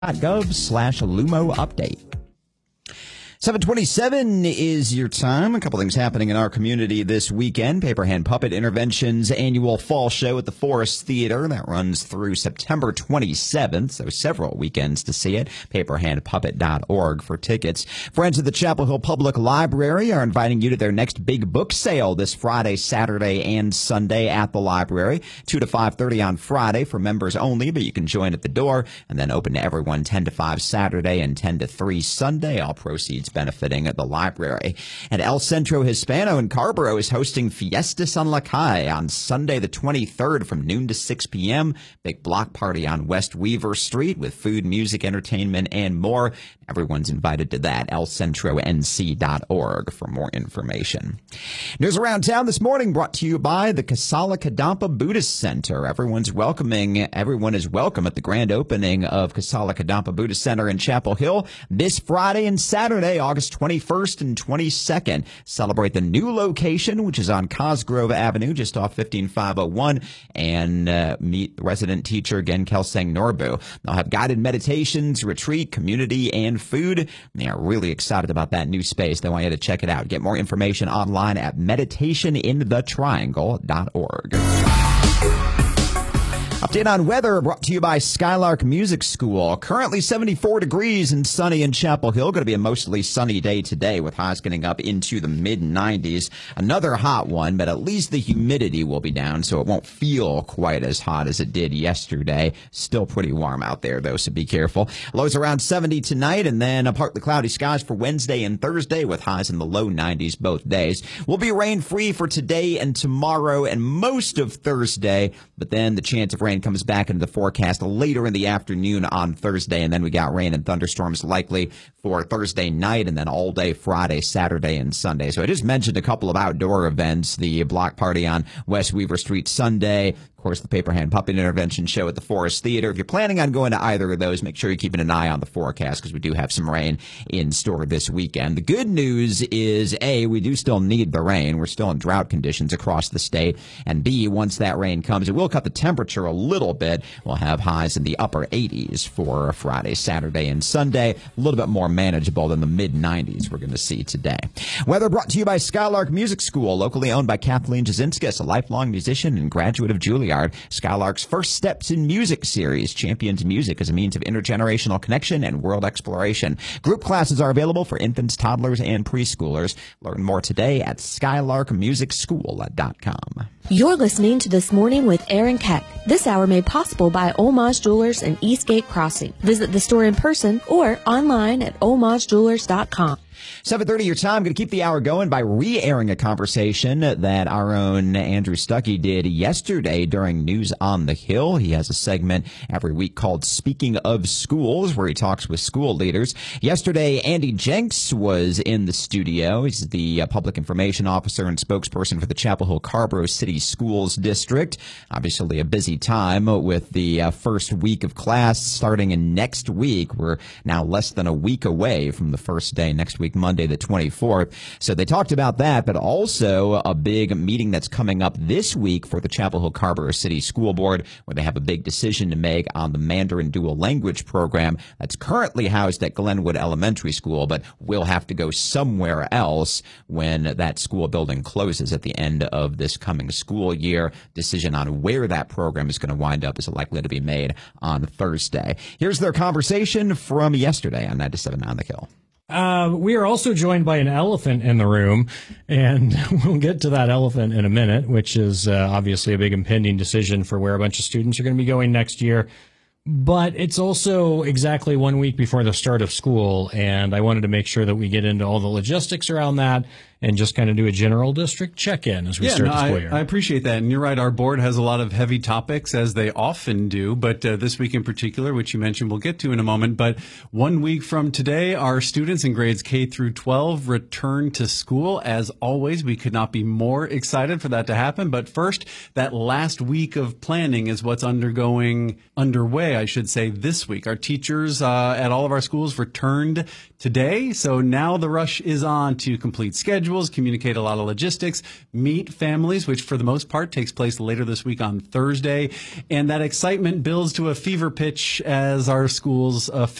Lumo update. 7:27 is your time. A couple things happening in our community this weekend. Paper Hand Puppet Intervention's annual fall show at the Forest Theater. That runs through September 27th, so several weekends to see it. Paperhandpuppet.org for tickets. Friends of the Chapel Hill Public Library are inviting you to their next big book sale this Friday, Saturday, and Sunday at the library. 2 to 5:30 on Friday for members only, but you can join at the door, and then open to everyone 10 to 5 Saturday and 10 to 3 Sunday. All proceeds benefiting at the library. And El Centro Hispano in Carrboro is hosting Fiesta San La Calle on Sunday the 23rd from noon to 6 p.m. Big block party on West Weaver Street with food, music, entertainment, and more. Everyone's invited to that. elcentronc.org for more information. News around town this morning brought to you by the Kasala Kadampa Buddhist Center. Everyone is welcome at the grand opening of Kasala Kadampa Buddhist Center in Chapel Hill this Friday and Saturday, August 21st and 22nd. Celebrate the new location, which is on Cosgrove Avenue, just off 15501, and meet resident teacher Gen Kelsang Norbu. They'll have guided meditations, retreat, community, and food. They are really excited about that new space. They want you to check it out. Get more information online at meditationinthetriangle.org. Update on weather brought to you by Skylark Music School. Currently 74 degrees and sunny in Chapel Hill. Going to be a mostly sunny day today with highs getting up into the mid-90s. Another hot one, but at least the humidity will be down, so it won't feel quite as hot as it did yesterday. Still pretty warm out there, though, so be careful. Lows around 70 tonight, and then partly cloudy skies for Wednesday and Thursday with highs in the low 90s both days. We'll be rain-free for today and tomorrow and most of Thursday, but then the chance of rain comes back into the forecast later in the afternoon on Thursday, and then we got rain and thunderstorms likely for Thursday night and then all day Friday, Saturday, and Sunday. So I just mentioned a couple of outdoor events, the block party on West Weaver Street Sunday, of course, the Paper Hand Puppet Intervention show at the Forest Theater. If you're planning on going to either of those, make sure you're keeping an eye on the forecast because we do have some rain in store this weekend. The good news is, A, we do still need the rain. We're still in drought conditions across the state. And B, once that rain comes, it will cut the temperature a little bit. We'll have highs in the upper 80s for Friday, Saturday, and Sunday. A little bit more manageable than the mid-90s we're going to see today. Weather brought to you by Skylark Music School, locally owned by Kathleen Jasinskis, a lifelong musician and graduate of Juilliard. Skylark's First Steps in Music series champions music as a means of intergenerational connection and world exploration. Group classes are available for infants, toddlers, and preschoolers. Learn more today at skylarkmusicschool.com. You're listening to This Morning with Aaron Keck. This hour made possible by Homage Jewelers and Eastgate Crossing. Visit the store in person or online at homagejewelers.com. 7:30 your time. Going to keep the hour going by re-airing a conversation that our own Andrew Stuckey did yesterday during News on the Hill. He has a segment every week called Speaking of Schools, where he talks with school leaders. Yesterday, Andy Jenks was in the studio. He's the public information officer and spokesperson for the Chapel Hill Carrboro City Schools District. Obviously a busy time with the first week of class starting in next week. We're now less than a week away from the first day next week, Monday the 24th. So they talked about that, but also a big meeting that's coming up this week for the Chapel Hill Carrboro City School Board, where they have a big decision to make on the Mandarin dual language program that's currently housed at Glenwood Elementary School, but will have to go somewhere else when that school building closes at the end of this coming school year. Decision on where that program is going to wind up is likely to be made on Thursday. Here's their conversation from yesterday on 97 on the Hill. We are also joined by an elephant in the room, and we'll get to that elephant in a minute, which is obviously a big impending decision for where a bunch of students are going to be going next year. But it's also exactly 1 week before the start of school, and I wanted to make sure that we get into all the logistics around that and just kind of do a general district check-in as we start the school year. I appreciate that. And you're right, our board has a lot of heavy topics, as they often do. But this week in particular, which you mentioned we'll get to in a moment. But 1 week from today, our students in grades K through 12 return to school. As always, we could not be more excited for that to happen. But first, that last week of planning is what's underway, I should say, this week. Our teachers at all of our schools returned today. So now the rush is on to complete schedules, schedules, communicate a lot of logistics, meet families, which for the most part takes place later this week on Thursday. And that excitement builds to a fever pitch as our schools